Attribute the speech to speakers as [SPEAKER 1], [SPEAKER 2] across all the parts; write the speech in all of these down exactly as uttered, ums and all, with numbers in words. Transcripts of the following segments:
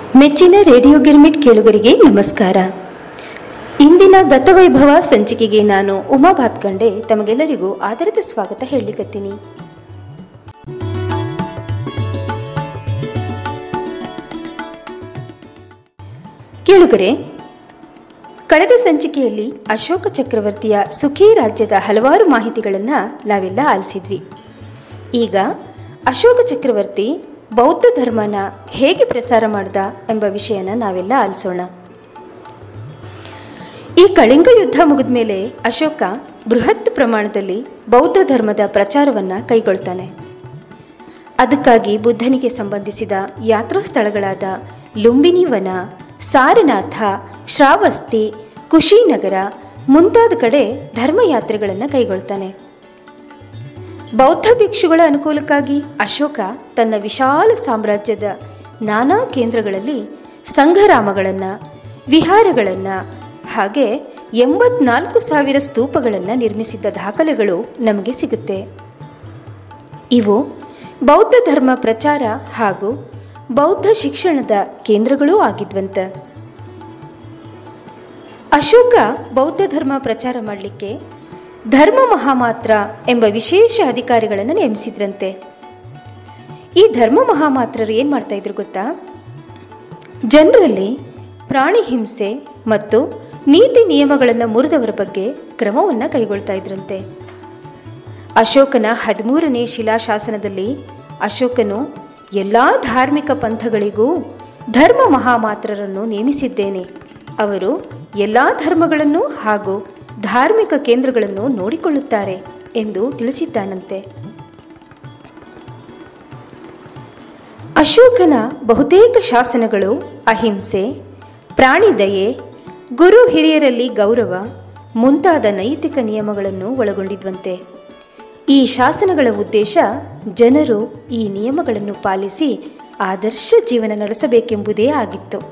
[SPEAKER 1] ಮೆಚ್ಚಿನ ರೇಡಿಯೋ ಗಿರ್ಮಿಟ್ ಕೇಳುಗರಿಗೆ ನಮಸ್ಕಾರ. ಇಂದಿನ ಗತವೈಭವ ಸಂಚಿಕೆಗೆ ನಾನು ಉಮಾ ಭಾತ್ಕಂಡೆ ತಮಗೆಲ್ಲರಿಗೂ ಆದರದ ಸ್ವಾಗತ ಹೇಳಲಿಕತ್ತೀನಿ. ಕೇಳುಗರೆ, ಕಳೆದ ಸಂಚಿಕೆಯಲ್ಲಿ ಅಶೋಕ ಚಕ್ರವರ್ತಿಯ ಸುಖಿ ರಾಜ್ಯದ ಹಲವಾರು ಮಾಹಿತಿಗಳನ್ನು ನಾವೆಲ್ಲ ಆಲಿಸಿದ್ವಿ. ಈಗ ಅಶೋಕ ಚಕ್ರವರ್ತಿ ಬೌದ್ಧ ಧರ್ಮನ ಹೇಗೆ ಪ್ರಸಾರ ಮಾಡ್ದ ಎಂಬ ವಿಷಯನ ನಾವೆಲ್ಲ ಆಲಿಸೋಣ. ಈ ಕಳಿಂಗ ಯುದ್ಧ ಮುಗಿದ ಮೇಲೆ ಅಶೋಕ ಬೃಹತ್ ಪ್ರಮಾಣದಲ್ಲಿ ಬೌದ್ಧ ಧರ್ಮದ ಪ್ರಚಾರವನ್ನು ಕೈಗೊಳ್ತಾನೆ. ಅದಕ್ಕಾಗಿ ಬುದ್ಧನಿಗೆ ಸಂಬಂಧಿಸಿದ ಯಾತ್ರಾ ಸ್ಥಳಗಳಾದ ಲುಂಬಿನಿ ವನ, ಸಾರನಾಥ, ಶ್ರಾವಸ್ತಿ, ಕುಶಿನಗರ ಮುಂತಾದ ಕಡೆ ಧರ್ಮಯಾತ್ರೆಗಳನ್ನು ಕೈಗೊಳ್ತಾನೆ. ಬೌದ್ಧ ಭಿಕ್ಷುಗಳ ಅನುಕೂಲಕ್ಕಾಗಿ ಅಶೋಕ ತನ್ನ ವಿಶಾಲ ಸಾಮ್ರಾಜ್ಯದ ನಾನಾ ಕೇಂದ್ರಗಳಲ್ಲಿ ಸಂಘರಾಮಗಳನ್ನು, ವಿಹಾರಗಳನ್ನು ಹಾಗೆ ಎಂಬತ್ನಾಲ್ಕು ಸಾವಿರ ಸ್ತೂಪಗಳನ್ನು ನಿರ್ಮಿಸಿದ್ದ ದಾಖಲೆಗಳು ನಮಗೆ ಸಿಗುತ್ತೆ. ಇವು ಬೌದ್ಧ ಧರ್ಮ ಪ್ರಚಾರ ಹಾಗೂ ಬೌದ್ಧ ಶಿಕ್ಷಣದ ಕೇಂದ್ರಗಳೂ ಆಗಿದ್ವಂತ. ಅಶೋಕ ಬೌದ್ಧ ಧರ್ಮ ಪ್ರಚಾರ ಮಾಡಲಿಕ್ಕೆ ಧರ್ಮ ಮಹಾಮಾತ್ರ ಎಂಬ ವಿಶೇಷ ಅಧಿಕಾರಿಗಳನ್ನು ನೇಮಿಸಿದ್ರಂತೆ. ಈ ಧರ್ಮ ಮಹಾಮಾತ್ರರು ಏನು ಮಾಡ್ತಾ ಇದ್ರು ಗೊತ್ತಾ? ಜನರಲ್ಲಿ ಪ್ರಾಣಿ ಹಿಂಸೆ ಮತ್ತು ನೀತಿ ನಿಯಮಗಳನ್ನು ಮುರಿದವರ ಬಗ್ಗೆ ಕ್ರಮವನ್ನು ಕೈಗೊಳ್ತಾ ಇದ್ರಂತೆ. ಅಶೋಕನ ಹದಿಮೂರನೇ ಶಿಲಾಶಾಸನದಲ್ಲಿ ಅಶೋಕನು ಎಲ್ಲ ಧಾರ್ಮಿಕ ಪಂಥಗಳಿಗೂ ಧರ್ಮ ಮಹಾಮಾತ್ರರನ್ನು ನೇಮಿಸಿದ್ದೇನೆ. ಅವರು ಎಲ್ಲ ಧರ್ಮಗಳನ್ನು ಹಾಗೂ ಧಾರ್ಮಿಕ ಕೇಂದ್ರಗಳನ್ನು ನೋಡಿಕೊಳ್ಳುತ್ತಾರೆ ಎಂದು ತಿಳಿಸಿದ್ದಾನಂತೆ. ಅಶೋಕನ ಬಹುತೇಕ ಶಾಸನಗಳು ಅಹಿಂಸೆ, ಪ್ರಾಣಿದಯೆ, ಗುರು ಹಿರಿಯರಲ್ಲಿ ಗೌರವ ಮುಂತಾದ ನೈತಿಕ ನಿಯಮಗಳನ್ನು ಒಳಗೊಂಡಿದ್ವಂತೆ. ಈ ಶಾಸನಗಳ ಉದ್ದೇಶ ಜನರು ಈ ನಿಯಮಗಳನ್ನು ಪಾಲಿಸಿ ಆದರ್ಶ ಜೀವನ ನಡೆಸಬೇಕೆಂಬುದೇ ಆಗಿತ್ತು.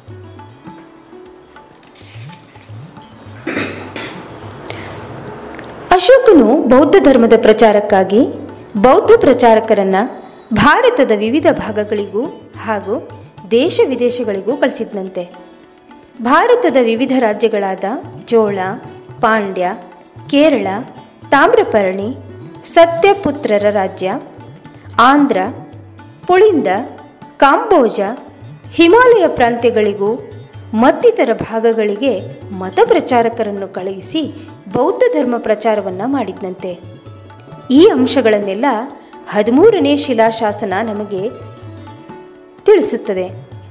[SPEAKER 1] ಅಶೋಕನು ಬೌದ್ಧ ಧರ್ಮದ ಪ್ರಚಾರಕ್ಕಾಗಿ ಬೌದ್ಧ ಪ್ರಚಾರಕರನ್ನು ಭಾರತದ ವಿವಿಧ ಭಾಗಗಳಿಗೂ ಹಾಗೂ ದೇಶ ವಿದೇಶಗಳಿಗೂ ಕಳಿಸಿದ್ನಂತೆ. ಭಾರತದ ವಿವಿಧ ರಾಜ್ಯಗಳಾದ ಚೋಳ, ಪಾಂಡ್ಯ, ಕೇರಳ, ತಾಮ್ರಪರ್ಣಿ, ಸತ್ಯಪುತ್ರರ ರಾಜ್ಯ, ಆಂಧ್ರ, ಪುಳಿಂದ, ಕಾಂಬೋಜ, ಹಿಮಾಲಯ ಪ್ರಾಂತ್ಯಗಳಿಗೂ ಮತ್ತಿತರ ಭಾಗಗಳಿಗೆ ಮತ ಪ್ರಚಾರಕರನ್ನು ಕಳುಹಿಸಿ ಬೌದ್ಧ ಧರ್ಮ ಪ್ರಚಾರವನ್ನು ಮಾಡಿದ್ನಂತೆ. ಈ ಅಂಶಗಳನ್ನೆಲ್ಲ ಹದಿಮೂರನೇ ಶಿಲಾಶಾಸನ ನಮಗೆ ತಿಳಿಸುತ್ತದೆ.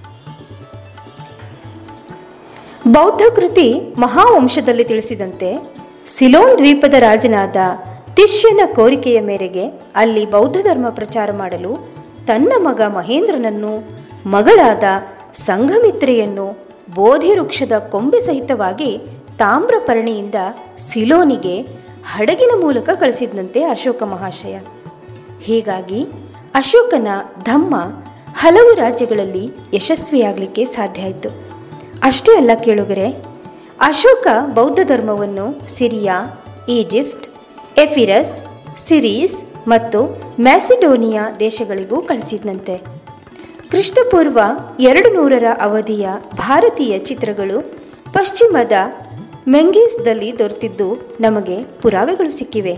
[SPEAKER 1] ಬೌದ್ಧ ಕೃತಿ ಮಹಾವಂಶದಲ್ಲಿ ತಿಳಿಸಿದಂತೆ ಸಿಲೋನ್ ದ್ವೀಪದ ರಾಜನಾದ ತಿಷ್ಯನ ಕೋರಿಕೆಯ ಮೇರೆಗೆ ಅಲ್ಲಿ ಬೌದ್ಧ ಧರ್ಮ ಪ್ರಚಾರ ಮಾಡಲು ತನ್ನ ಮಗ ಮಹೇಂದ್ರನನ್ನು, ಮಗಳಾದ ಸಂಘಮಿತ್ರೆಯನ್ನು ಬೋಧಿ ವೃಕ್ಷದ ಕೊಂಬೆ ಸಹಿತವಾಗಿ ತಾಮ್ರಪರ್ಣಿಯಿಂದ ಸಿಲೋನಿಗೆ ಹಡಗಿನ ಮೂಲಕ ಕಳಿಸಿದಂತೆ ಅಶೋಕ ಮಹಾಶಯ. ಹೀಗಾಗಿ ಅಶೋಕನ ಧಮ್ಮ ಹಲವು ರಾಜ್ಯಗಳಲ್ಲಿ ಯಶಸ್ವಿಯಾಗಲಿಕ್ಕೆ ಸಾಧ್ಯ ಆಯಿತು. ಅಷ್ಟೇ ಅಲ್ಲ ಕೇಳುಗರೆ, ಅಶೋಕ ಬೌದ್ಧ ಧರ್ಮವನ್ನು ಸಿರಿಯಾ, ಈಜಿಪ್ಟ್, ಎಫಿರಸ್, ಸಿರೀಸ್ ಮತ್ತು ಮ್ಯಾಸಿಡೋನಿಯಾ ದೇಶಗಳಿಗೂ ಕಳಿಸಿದಂತೆ. ಕ್ರಿಸ್ತಪೂರ್ವ ಎರಡು ನೂರರ ಅವಧಿಯ ಭಾರತೀಯ ಚಿತ್ರಗಳು ಪಶ್ಚಿಮದ ಮೆಂಗೀಸ್ದಲ್ಲಿ ದೊರೆತಿದ್ದು ನಮಗೆ ಪುರಾವೆಗಳು ಸಿಕ್ಕಿವೆ.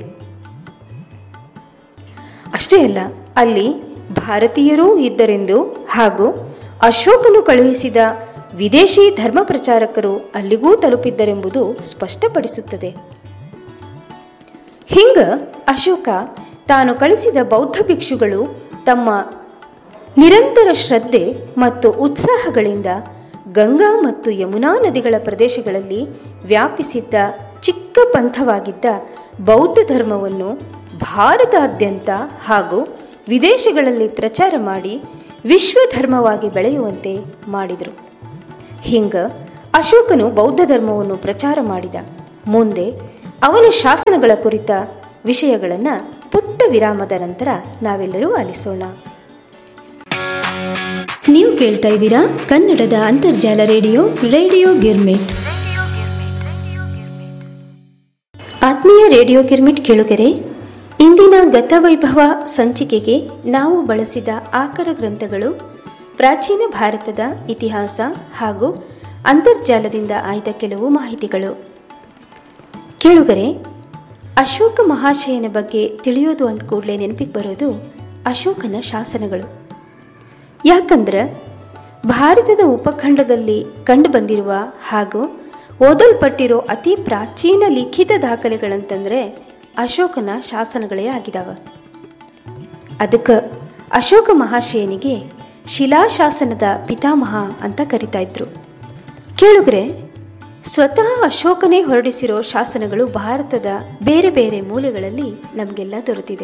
[SPEAKER 1] ಅಷ್ಟೇ ಅಲ್ಲ, ಅಲ್ಲಿ ಭಾರತೀಯರೂ ಇದ್ದರೆಂದು ಹಾಗೂ ಅಶೋಕನು ಕಳುಹಿಸಿದ ವಿದೇಶಿ ಧರ್ಮ ಪ್ರಚಾರಕರು ಅಲ್ಲಿಗೂ ತಲುಪಿದ್ದರೆಂಬುದು ಸ್ಪಷ್ಟಪಡಿಸುತ್ತದೆ. ಹಿಂಗ ಅಶೋಕ ತಾನು ಕಳಿಸಿದ ಬೌದ್ಧ ಭಿಕ್ಷುಗಳು ತಮ್ಮ ನಿರಂತರ ಶ್ರದ್ಧೆ ಮತ್ತು ಉತ್ಸಾಹಗಳಿಂದ ಗಂಗಾ ಮತ್ತು ಯಮುನಾ ನದಿಗಳ ಪ್ರದೇಶಗಳಲ್ಲಿ ವ್ಯಾಪಿಸಿದ್ದ ಚಿಕ್ಕ ಪಂಥವಾಗಿದ್ದ ಬೌದ್ಧ ಧರ್ಮವನ್ನು ಭಾರತಾದ್ಯಂತ ಹಾಗೂ ವಿದೇಶಗಳಲ್ಲಿ ಪ್ರಚಾರ ಮಾಡಿ ವಿಶ್ವಧರ್ಮವಾಗಿ ಬೆಳೆಯುವಂತೆ ಮಾಡಿದರು. ಹಿಂಗ ಅಶೋಕನು ಬೌದ್ಧ ಧರ್ಮವನ್ನು ಪ್ರಚಾರ ಮಾಡಿದ. ಮುಂದೆ ಅವನ ಶಾಸನಗಳ ಕುರಿತ ವಿಷಯಗಳನ್ನು ಪುಟ್ಟ ವಿರಾಮದ ನಂತರ ನಾವೆಲ್ಲರೂ ಆಲಿಸೋಣ. ನೀವು ಕೇಳ್ತಾ ಇದ್ದೀರಾ ಕನ್ನಡದ ಅಂತರ್ಜಾಲ ರೇಡಿಯೋ ರೇಡಿಯೋ ಗಿರ್ಮಿಟ್. ಆತ್ಮೀಯ ರೇಡಿಯೋ ಗಿರ್ಮಿಟ್ ಕೇಳುಗರೆ, ಇಂದಿನ ಗತವೈಭವ ಸಂಚಿಕೆಗೆ ನಾವು ಬಳಸಿದ ಆಕರ ಗ್ರಂಥಗಳು ಪ್ರಾಚೀನ ಭಾರತದ ಇತಿಹಾಸ ಹಾಗೂ ಅಂತರ್ಜಾಲದಿಂದ ಆಯ್ದ ಕೆಲವು ಮಾಹಿತಿಗಳು. ಕೇಳುಗರೆ, ಅಶೋಕ ಮಹಾಶಯನ ಬಗ್ಗೆ ತಿಳಿಯೋದು ಅಂದ ಕೂಡಲೇ ನೆನಪಿಗೆ ಬರೋದು ಅಶೋಕನ ಶಾಸನಗಳು. ಯಾಕಂದ್ರೆ ಭಾರತದ ಉಪಖಂಡದಲ್ಲಿ ಕಂಡುಬಂದಿರುವ ಹಾಗೂ ಓದಲ್ಪಟ್ಟಿರೋ ಅತಿ ಪ್ರಾಚೀನ ಲಿಖಿತ ದಾಖಲೆಗಳಂತಂದರೆ ಅಶೋಕನ ಶಾಸನಗಳೇ ಆಗಿದಾವ. ಅದಕ್ಕೆ ಅಶೋಕ ಮಹಾಶಯನಿಗೆ ಶಿಲಾಶಾಸನದ ಪಿತಾಮಹ ಅಂತ ಕರಿತಾ ಇದ್ರು. ಕೇಳುಗರೆ, ಸ್ವತಃ ಅಶೋಕನೇ ಹೊರಡಿಸಿರೋ ಶಾಸನಗಳು ಭಾರತದ ಬೇರೆ ಬೇರೆ ಮೂಲೆಗಳಲ್ಲಿ ನಮಗೆಲ್ಲ ದೊರೆತಿದೆ.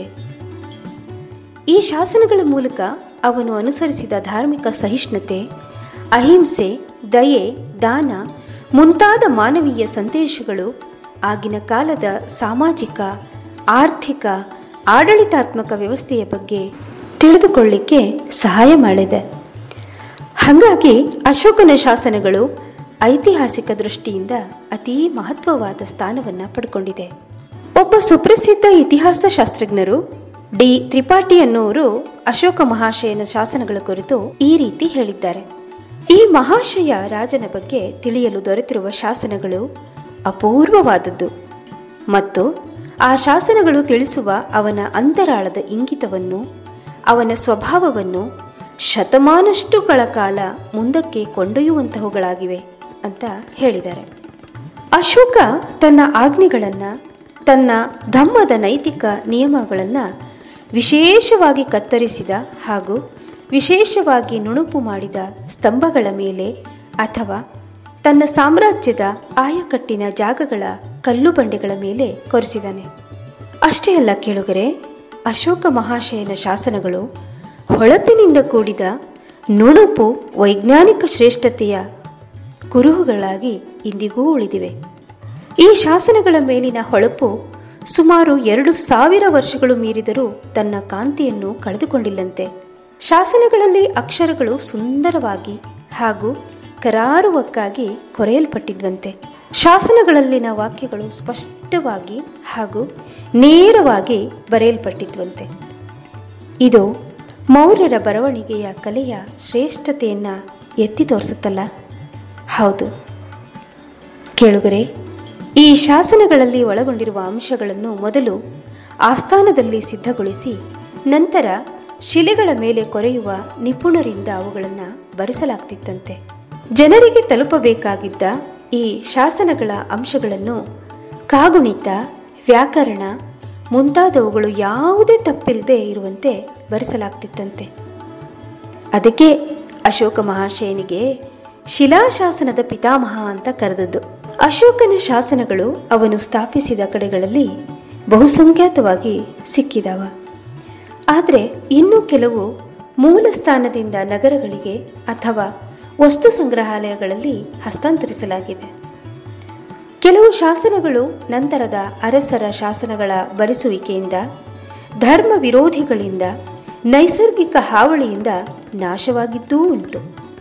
[SPEAKER 1] ಈ ಶಾಸನಗಳ ಮೂಲಕ ಅವನು ಅನುಸರಿಸಿದ ಧಾರ್ಮಿಕ ಸಹಿಷ್ಣುತೆ, ಅಹಿಂಸೆ, ದಯೆ, ದಾನ ಮುಂತಾದ ಮಾನವೀಯ ಸಂದೇಶಗಳು ಆಗಿನ ಕಾಲದ ಸಾಮಾಜಿಕ, ಆರ್ಥಿಕ, ಆಡಳಿತಾತ್ಮಕ ವ್ಯವಸ್ಥೆಯ ಬಗ್ಗೆ ತಿಳಿದುಕೊಳ್ಳಿಕ್ಕೆ ಸಹಾಯ ಮಾಡಿದೆ. ಹಾಗಾಗಿ ಅಶೋಕನ ಶಾಸನಗಳು ಐತಿಹಾಸಿಕ ದೃಷ್ಟಿಯಿಂದ ಅತೀ ಮಹತ್ವವಾದ ಸ್ಥಾನವನ್ನು ಪಡ್ಕೊಂಡಿದೆ. ಒಬ್ಬ ಸುಪ್ರಸಿದ್ಧ ಇತಿಹಾಸ ಶಾಸ್ತ್ರಜ್ಞರು ಡಿ ತ್ರಿಪಾಠಿ ಅನ್ನೋರು ಅಶೋಕ ಮಹಾಶಯನ ಶಾಸನಗಳ ಕುರಿತು ಈ ರೀತಿ ಹೇಳಿದ್ದಾರೆ. ಈ ಮಹಾಶಯ ರಾಜನ ಬಗ್ಗೆ ತಿಳಿಯಲು ದೊರೆತಿರುವ ಶಾಸನಗಳು ಅಪೂರ್ವವಾದದ್ದು ಮತ್ತು ಆ ಶಾಸನಗಳು ತಿಳಿಸುವ ಅವನ ಅಂತರಾಳದ ಇಂಗಿತವನ್ನು, ಅವನ ಸ್ವಭಾವವನ್ನು ಶತಮಾನಷ್ಟುಗಳ ಕಾಲ ಮುಂದಕ್ಕೆ ಕೊಂಡೊಯ್ಯುವಂತಹವುಗಳಾಗಿವೆ ಅಂತ ಹೇಳಿದ್ದಾರೆ. ಅಶೋಕ ತನ್ನ ಆಜ್ಞೆಗಳನ್ನು, ತನ್ನ ಧಮ್ಮದ ನೈತಿಕ ನಿಯಮಗಳನ್ನು ವಿಶೇಷವಾಗಿ ಕತ್ತರಿಸಿದ ಹಾಗೂ ವಿಶೇಷವಾಗಿ ನುಣುಪು ಮಾಡಿದ ಸ್ತಂಭಗಳ ಮೇಲೆ ಅಥವಾ ತನ್ನ ಸಾಮ್ರಾಜ್ಯದ ಆಯಕಟ್ಟಿನ ಜಾಗಗಳ ಕಲ್ಲು ಬಂಡೆಗಳ ಮೇಲೆ ಕೊರೆಸಿದ್ದಾನೆ. ಅಷ್ಟೇ ಅಲ್ಲ ಕೇಳುಗರೆ, ಅಶೋಕ ಮಹಾಶಯನ ಶಾಸನಗಳು ಹೊಳಪಿನಿಂದ ಕೂಡಿದ ನುಣುಪು ವೈಜ್ಞಾನಿಕ ಶ್ರೇಷ್ಠತೆಯ ಕುರುಹುಗಳಾಗಿ ಇಂದಿಗೂ ಉಳಿದಿವೆ. ಈ ಶಾಸನಗಳ ಮೇಲಿನ ಹೊಳಪು ಸುಮಾರು ಎರಡು ಸಾವಿರ ವರ್ಷಗಳು ಮೀರಿದರೂ ತನ್ನ ಕಾಂತಿಯನ್ನು ಕಳೆದುಕೊಂಡಿಲ್ಲಂತೆ. ಶಾಸನಗಳಲ್ಲಿ ಅಕ್ಷರಗಳು ಸುಂದರವಾಗಿ ಹಾಗೂ ಕರಾರುವಕ್ಕಾಗಿ ಕೊರೆಯಲ್ಪಟ್ಟಿದ್ವಂತೆ. ಶಾಸನಗಳಲ್ಲಿನ ವಾಕ್ಯಗಳು ಸ್ಪಷ್ಟವಾಗಿ ಹಾಗೂ ನೇರವಾಗಿ ಬರೆಯಲ್ಪಟ್ಟಿದ್ವಂತೆ. ಇದು ಮೌರ್ಯರ ಬರವಣಿಗೆಯ ಕಲೆಯ ಶ್ರೇಷ್ಠತೆಯನ್ನು ಎತ್ತಿ ತೋರಿಸುತ್ತಲ್ಲ? ಹೌದು ಕೇಳುಗರೆ, ಈ ಶಾಸನಗಳಲ್ಲಿ ಒಳಗೊಂಡಿರುವ ಅಂಶಗಳನ್ನು ಮೊದಲು ಆಸ್ಥಾನದಲ್ಲಿ ಸಿದ್ಧಗೊಳಿಸಿ ನಂತರ ಶಿಲೆಗಳ ಮೇಲೆ ಕೊರೆಯುವ ನಿಪುಣರಿಂದ ಅವುಗಳನ್ನು ಬರೆಸಲಾಗ್ತಿತ್ತಂತೆ. ಜನರಿಗೆ ತಲುಪಬೇಕಾಗಿದ್ದ ಈ ಶಾಸನಗಳ ಅಂಶಗಳನ್ನು ಕಾಗುಣಿತ, ವ್ಯಾಕರಣ ಮುಂತಾದವುಗಳು ಯಾವುದೇ ತಪ್ಪಿಲ್ಲದೆ ಇರುವಂತೆ ಬರೆಸಲಾಗ್ತಿತ್ತಂತೆ. ಅದಕ್ಕೆ ಅಶೋಕ ಮಹಾಶಯನಿಗೆ ಶಿಲಾಶಾಸನದ ಪಿತಾಮಹ ಅಂತ ಕರೆದದ್ದು. ಅಶೋಕನ ಶಾಸನಗಳು ಅವನು ಸ್ಥಾಪಿಸಿದ ಕಡೆಗಳಲ್ಲಿ ಬಹುಸಂಖ್ಯಾತವಾಗಿ ಸಿಕ್ಕಿದವ. ಆದರೆ ಇನ್ನೂ ಕೆಲವು ಮೂಲ ಸ್ಥಾನದಿಂದ ನಗರಗಳಿಗೆ ಅಥವಾ ವಸ್ತು ಸಂಗ್ರಹಾಲಯಗಳಲ್ಲಿ ಹಸ್ತಾಂತರಿಸಲಾಗಿದೆ. ಕೆಲವು ಶಾಸನಗಳು ನಂತರದ ಅರಸರ ಶಾಸನಗಳ ಬರೆಸುವಿಕೆಯಿಂದ, ಧರ್ಮ ವಿರೋಧಿಗಳಿಂದ, ನೈಸರ್ಗಿಕ ಹಾವಳಿಯಿಂದ ನಾಶವಾಗಿದ್ದೂ ಉಂಟು.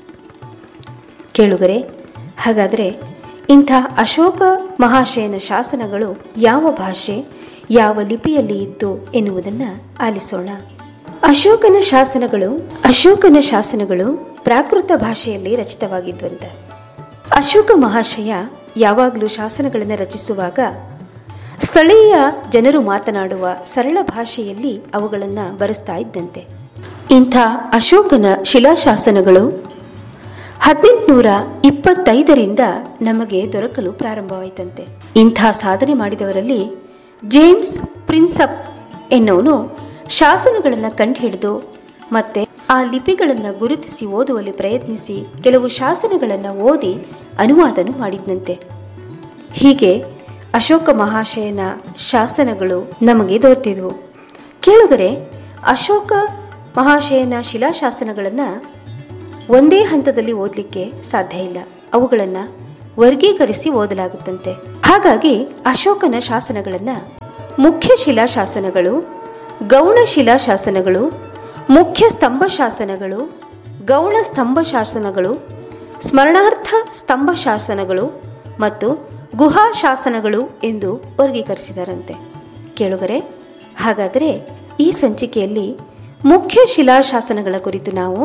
[SPEAKER 1] ಕೇಳುಗರೆ, ಹಾಗಾದರೆ ಇಂಥ ಅಶೋಕ ಮಹಾಶಯನ ಶಾಸನಗಳು ಯಾವ ಭಾಷೆ, ಯಾವ ಲಿಪಿಯಲ್ಲಿ ಇತ್ತು ಎನ್ನುವುದನ್ನು ಆಲಿಸೋಣ. ಅಶೋಕನ ಶಾಸನಗಳು ಅಶೋಕನ ಶಾಸನಗಳು ಪ್ರಾಕೃತ ಭಾಷೆಯಲ್ಲಿ ರಚಿತವಾಗಿದ್ವಂತೆ. ಅಶೋಕ ಮಹಾಶಯ ಯಾವಾಗಲೂ ಶಾಸನಗಳನ್ನು ರಚಿಸುವಾಗ ಸ್ಥಳೀಯ ಜನರು ಮಾತನಾಡುವ ಸರಳ ಭಾಷೆಯಲ್ಲಿ ಅವುಗಳನ್ನು ಬರೆಸ್ತಾ ಇದ್ದಂತೆ. ಇಂಥ ಅಶೋಕನ ಶಿಲಾಶಾಸನಗಳು ಹದಿನೆಂಟುನೂರ ಇಪ್ಪತ್ತೈದರಿಂದ ನಮಗೆ ದೊರಕಲು ಪ್ರಾರಂಭವಾಯಿತಂತೆ. ಇಂಥ ಸಾಧನೆ ಮಾಡಿದವರಲ್ಲಿ ಜೇಮ್ಸ್ ಪ್ರಿನ್ಸಪ್ ಎನ್ನುವನು ಶಾಸನಗಳನ್ನು ಕಂಡುಹಿಡಿದು ಮತ್ತೆ ಆ ಲಿಪಿಗಳನ್ನು ಗುರುತಿಸಿ ಓದುವಲ್ಲಿ ಪ್ರಯತ್ನಿಸಿ ಕೆಲವು ಶಾಸನಗಳನ್ನು ಓದಿ ಅನುವಾದನು ಮಾಡಿದ್ನಂತೆ. ಹೀಗೆ ಅಶೋಕ ಮಹಾಶಯನ ಶಾಸನಗಳು ನಮಗೆ ದೊರೆತಿದ್ವು. ಕೇಳುಗರೆ, ಅಶೋಕ ಮಹಾಶಯನ ಶಿಲಾಶಾಸನಗಳನ್ನು ಒಂದೇ ಹಂತದಲ್ಲಿ ಓದಲಿಕ್ಕೆ ಸಾಧ್ಯ ಇಲ್ಲ. ಅವುಗಳನ್ನು ವರ್ಗೀಕರಿಸಿ ಓದಲಾಗುತ್ತಂತೆ. ಹಾಗಾಗಿ ಅಶೋಕನ ಶಾಸನಗಳನ್ನು ಮುಖ್ಯ ಶಿಲಾಶಾಸನಗಳು, ಗೌಣ ಶಿಲಾಶಾಸನಗಳು, ಮುಖ್ಯ ಸ್ತಂಭ ಶಾಸನಗಳು, ಗೌಣ ಸ್ತಂಭ ಶಾಸನಗಳು, ಸ್ಮರಣಾರ್ಥ ಸ್ತಂಭ ಶಾಸನಗಳು ಮತ್ತು ಗುಹಾ ಶಾಸನಗಳು ಎಂದು ವರ್ಗೀಕರಿಸಿದರಂತೆ. ಕೇಳುಗರೆ, ಹಾಗಾದರೆ ಈ ಸಂಚಿಕೆಯಲ್ಲಿ ಮುಖ್ಯ ಶಿಲಾಶಾಸನಗಳ ಕುರಿತು ನಾವು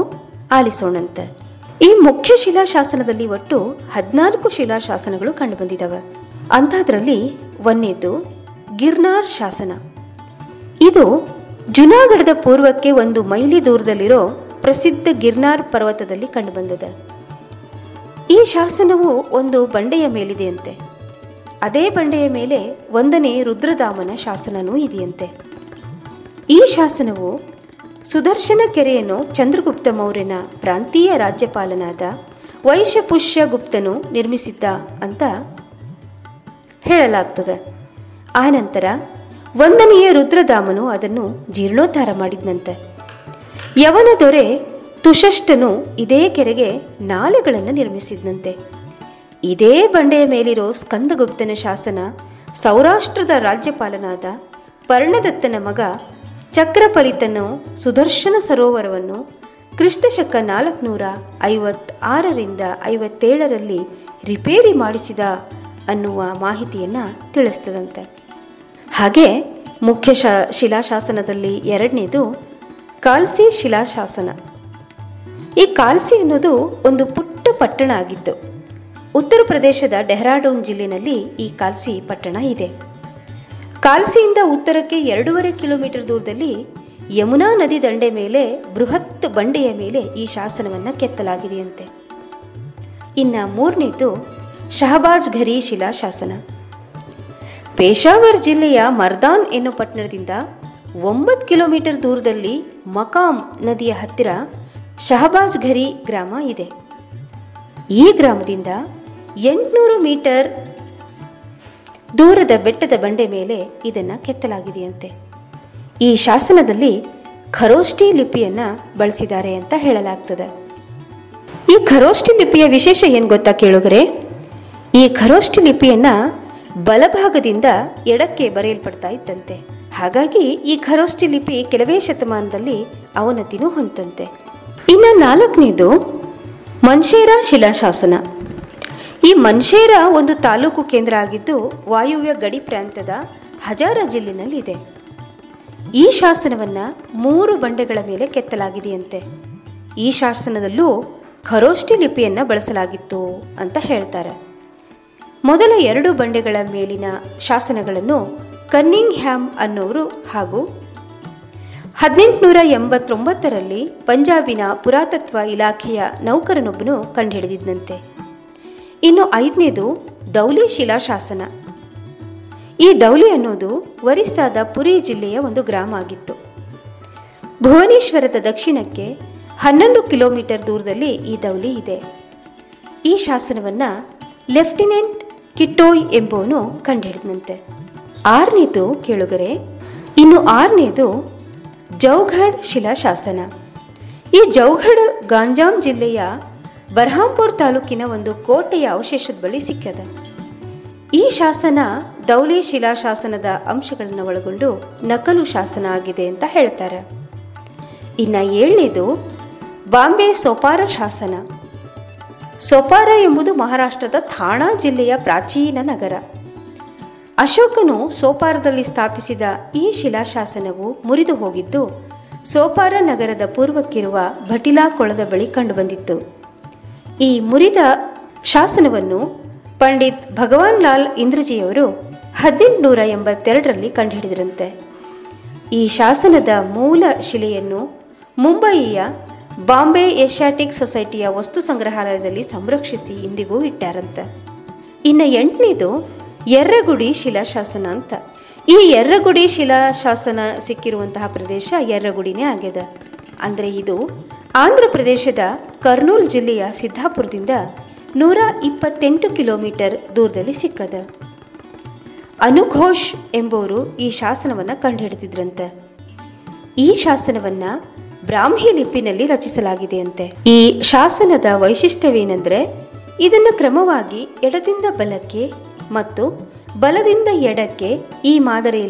[SPEAKER 1] ಆಲಿಸೋಣಂತೆ. ಈ ಮುಖ್ಯ ಶಿಲಾಶಾಸನದಲ್ಲಿ ಒಟ್ಟು ಹದಿನಾಲ್ಕು ಶಿಲಾಶಾಸನಗಳು ಕಂಡುಬಂದಿದ್ದಾವೆ. ಅಂಥದ್ರಲ್ಲಿ ಒಂದನೇದು ಗಿರ್ನಾರ್ ಶಾಸನ. ಇದು ಜುನಾಗಢದ ಪೂರ್ವಕ್ಕೆ ಒಂದು ಮೈಲಿ ದೂರದಲ್ಲಿರೋ ಪ್ರಸಿದ್ಧ ಗಿರ್ನಾರ್ ಪರ್ವತದಲ್ಲಿ ಕಂಡುಬಂದಿದೆ. ಈ ಶಾಸನವು ಒಂದು ಬಂಡೆಯ ಮೇಲಿದೆಯಂತೆ. ಅದೇ ಬಂಡೆಯ ಮೇಲೆ ಒಂದನೇ ರುದ್ರದಾಮನ ಶಾಸನವೂ ಇದೆಯಂತೆ. ಈ ಶಾಸನವು ಸುದರ್ಶನ ಕೆರೆಯನ್ನು ಚಂದ್ರಗುಪ್ತ ಮೌರ್ಯನ ಪ್ರಾಂತೀಯ ರಾಜ್ಯಪಾಲನಾದ ವೈಶಪುಷ್ಯ ಗುಪ್ತನು ನಿರ್ಮಿಸಿದ್ದ ಅಂತ ಹೇಳಲಾಗ್ತದೆ. ಆನಂತರ ಒಂದನೆಯ ರುದ್ರದಾಮನು ಅದನ್ನು ಜೀರ್ಣೋದ್ಧಾರ ಮಾಡಿದ್ನಂತೆ. ಯವನ ದೊರೆ ತುಷಷ್ಟನು ಇದೇ ಕೆರೆಗೆ ನಾಲೆಗಳನ್ನು ನಿರ್ಮಿಸಿದ್ನಂತೆ. ಇದೇ ಬಂಡೆಯ ಮೇಲಿರೋ ಸ್ಕಂದಗುಪ್ತನ ಶಾಸನ ಸೌರಾಷ್ಟ್ರದ ರಾಜ್ಯಪಾಲನಾದ ಪರ್ಣದತ್ತನ ಮಗ ಚಕ್ರಪಲಿತನು ಸುದರ್ಶನ ಸರೋವರವನ್ನು ಕ್ರಿಸ್ತಶಕ ನಾಲ್ಕುನೂರ ಐವತ್ತಾರರಿಂದ ಐವತ್ತೇಳರಲ್ಲಿ ರಿಪೇರಿ ಮಾಡಿಸಿದ ಅನ್ನುವ ಮಾಹಿತಿಯನ್ನು ತಿಳಿಸ್ತದಂತೆ. ಹಾಗೆ ಮುಖ್ಯ ಶ ಶಿಲಾಶಾಸನದಲ್ಲಿ ಎರಡನೇದು ಕಾಲ್ಸಿ ಶಿಲಾಶಾಸನ. ಈ ಕಾಲ್ಸಿ ಅನ್ನೋದು ಒಂದು ಪುಟ್ಟ ಪಟ್ಟಣ ಆಗಿತ್ತು. ಉತ್ತರ ಪ್ರದೇಶದ ಡೆಹ್ರಾಡೂನ್ ಜಿಲ್ಲೆಯಲ್ಲಿ ಈ ಕಾಲ್ಸಿ ಪಟ್ಟಣ ಇದೆ. ಕಾಲ್ಸಿಯಿಂದ ಉತ್ತರಕ್ಕೆ ಎರಡೂವರೆ ಕಿಲೋಮೀಟರ್ ದೂರದಲ್ಲಿ ಯಮುನಾ ನದಿ ದಂಡೆ ಮೇಲೆ ಬೃಹತ್ ಬಂಡೆಯ ಮೇಲೆ ಈ ಶಾಸನವನ್ನು ಕೆತ್ತಲಾಗಿದೆಯಂತೆ. ಇನ್ನು ಮೂರನೇದು ಶಹಬಾಜ್ ಘರಿ ಶಿಲಾಶಾಸನ. ಪೇಶಾವರ್ ಜಿಲ್ಲೆಯ ಮರ್ದಾನ್ ಎನ್ನೋ ಪಟ್ಟಣದಿಂದ ಒಂಬತ್ತು ಕಿಲೋಮೀಟರ್ ದೂರದಲ್ಲಿ ಮಕಾಮ್ ನದಿಯ ಹತ್ತಿರ ಶಹಬಾಜ್ ಘರಿ ಗ್ರಾಮ ಇದೆ. ಈ ಗ್ರಾಮದಿಂದ ಎಂಟುನೂರು ಮೀಟರ್ ದೂರದ ಬೆಟ್ಟದ ಬಂಡೆ ಮೇಲೆ ಇದನ್ನು ಕೆತ್ತಲಾಗಿದೆಯಂತೆ. ಈ ಶಾಸನದಲ್ಲಿ ಖರೋಷ್ಠಿ ಲಿಪಿಯನ್ನು ಬಳಸಿದ್ದಾರೆ ಅಂತ ಹೇಳಲಾಗ್ತದೆ. ಈ ಖರೋಷ್ಠಿ ಲಿಪಿಯ ವಿಶೇಷ ಏನು ಗೊತ್ತಾ ಕೇಳುಗರೆ? ಈ ಖರೋಷ್ಠಿ ಲಿಪಿಯನ್ನು ಬಲಭಾಗದಿಂದ ಎಡಕ್ಕೆ ಬರೆಯಲ್ಪಡ್ತಾ ಇತ್ತಂತೆ. ಹಾಗಾಗಿ ಈ ಖರೋಷ್ಠಿ ಲಿಪಿ ಕೆಲವೇ ಶತಮಾನದಲ್ಲಿ ಅವನತಿನೂ ಹೊಂದಂತೆ. ಇನ್ನು ನಾಲ್ಕನೇದು ಮನ್ಷೇರ ಶಿಲಾಶಾಸನ. ಈ ಮನ್ಷೇರ ಒಂದು ತಾಲೂಕು ಕೇಂದ್ರ ಆಗಿದ್ದು ವಾಯುವ್ಯ ಗಡಿ ಪ್ರಾಂತ್ಯದ ಹಜಾರ ಜಿಲ್ಲೆನಲ್ಲಿದೆ. ಈ ಶಾಸನವನ್ನು ಮೂರು ಬಂಡೆಗಳ ಮೇಲೆ ಕೆತ್ತಲಾಗಿದೆಯಂತೆ. ಈ ಶಾಸನದಲ್ಲೂ ಖರೋಷ್ಠಿ ಲಿಪಿಯನ್ನು ಬಳಸಲಾಗಿತ್ತು ಅಂತ ಹೇಳ್ತಾರೆ. ಮೊದಲ ಎರಡು ಬಂಡೆಗಳ ಮೇಲಿನ ಶಾಸನಗಳನ್ನು ಕನ್ನಿಂಗ್ ಹ್ಯಾಮ್ ಅನ್ನೋರು ಹಾಗೂ ಹದಿನೆಂಟುನೂರ ಎಂಬತ್ತೊಂಬತ್ತರಲ್ಲಿ ಪಂಜಾಬಿನ ಪುರಾತತ್ವ ಇಲಾಖೆಯ ನೌಕರನೊಬ್ಬನು ಕಂಡುಹಿಡಿದಿದ್ದಂತೆ. ಇನ್ನು ಐದನೇದು ದೌಲಿ ಶಿಲಾಶಾಸನ. ಈ ದೌಲಿ ಅನ್ನೋದು ಒರಿಸ್ಸಾದ ಪುರಿ ಜಿಲ್ಲೆಯ ಒಂದು ಗ್ರಾಮ ಆಗಿತ್ತು. ಭುವನೇಶ್ವರದ ದಕ್ಷಿಣಕ್ಕೆ ಹನ್ನೊಂದು ಕಿಲೋಮೀಟರ್ ದೂರದಲ್ಲಿ ಈ ದೌಲಿ ಇದೆ. ಈ ಶಾಸನವನ್ನು ಲೆಫ್ಟಿನೆಂಟ್ ಕಿಟ್ಟೋಯ್ ಎಂಬುವನು ಕಂಡುಹಿಡಿದಂತೆ. ಆರನೇದು ಕೇಳುಗರೆ, ಇನ್ನು ಆರನೇದು ಜೌಘಡ್ ಶಿಲಾಶಾಸನ. ಈ ಜೌಘಡ್ ಗಾಂಜಾಂ ಜಿಲ್ಲೆಯ ಬರ್ಹಾಂಪುರ್ ತಾಲೂಕಿನ ಒಂದು ಕೋಟೆಯ ಅವಶೇಷದ ಬಳಿ ಸಿಕ್ಕದ. ಈ ಶಾಸನ ದೌಲಿ ಶಿಲಾಶಾಸನದ ಅಂಶಗಳನ್ನು ಒಳಗೊಂಡು ನಕಲು ಶಾಸನ ಆಗಿದೆ ಅಂತ ಹೇಳ್ತಾರೆ. ಇನ್ನು ಏಳನೇದು ಬಾಂಬೆ ಸೋಪಾರ ಶಾಸನ. ಸೋಪಾರ ಎಂಬುದು ಮಹಾರಾಷ್ಟ್ರದ ಥಾಣಾ ಜಿಲ್ಲೆಯ ಪ್ರಾಚೀನ ನಗರ. ಅಶೋಕನು ಸೋಪಾರದಲ್ಲಿ ಸ್ಥಾಪಿಸಿದ ಈ ಶಿಲಾಶಾಸನವು ಮುರಿದು ಹೋಗಿದ್ದು ಸೋಪಾರ ನಗರದ ಪೂರ್ವಕ್ಕಿರುವ ಭಟಿಲಾ ಕೊಳದ ಬಳಿ ಕಂಡುಬಂದಿತ್ತು. ಈ ಮುರಿದ ಶಾಸನವನ್ನು ಪಂಡಿತ್ ಭಗವಾನ್ ಲಾಲ್ ಇಂದ್ರಜಿಯವರು ಹದಿನೆಂಟುನೂರ ಎಂಬತ್ತೆರಡರಲ್ಲಿ ಕಂಡುಹಿಡಿದರಂತೆ. ಈ ಶಾಸನದ ಮೂಲ ಶಿಲೆಯನ್ನು ಮುಂಬಯಿಯ ಬಾಂಬೆ ಏಷ್ಯಾಟಿಕ್ ಸೊಸೈಟಿಯ ವಸ್ತು ಸಂಗ್ರಹಾಲಯದಲ್ಲಿ ಸಂರಕ್ಷಿಸಿ ಇಂದಿಗೂ ಇಟ್ಟಾರಂತೆ. ಇನ್ನು ಎಂಟನೇದು ಎರ್ರಗುಡಿ ಶಿಲಾಶಾಸನ ಅಂತ. ಈ ಎರ್ರಗುಡಿ ಶಿಲಾಶಾಸನ ಸಿಕ್ಕಿರುವಂತಹ ಪ್ರದೇಶ ಎರ್ರಗುಡಿನೇ ಆಗ್ಯದ. ಅಂದರೆ ಇದು ಆಂಧ್ರ ಪ್ರದೇಶದ ಕರ್ನೂಲ್ ಜಿಲ್ಲೆಯ ಸಿದ್ದಾಪುರದಿಂದ ನೂರ ಇಪ್ಪತ್ತೆಂಟು ಕಿಲೋಮೀಟರ್ ದೂರದಲ್ಲಿ ಸಿಕ್ಕದ. ಅನುಘೋಷ್ ಎಂಬುವರು ಈ ಶಾಸನವನ್ನು ಕಂಡುಹಿಡಿದಿದ್ರಂತೆ. ಈ ಶಾಸನವನ್ನು ಬ್ರಾಹ್ಮಿ ಲಿಪಿನಲ್ಲಿ ರಚಿಸಲಾಗಿದೆಯಂತೆ. ಈ ಶಾಸನದ ವೈಶಿಷ್ಟ್ಯವೇನೆಂದರೆ ಇದನ್ನು ಕ್ರಮವಾಗಿ ಎಡದಿಂದ ಬಲಕ್ಕೆ ಮತ್ತು ಬಲದಿಂದ ಎಡಕ್ಕೆ ಈ ಮಾದರಿಯಲ್ಲಿ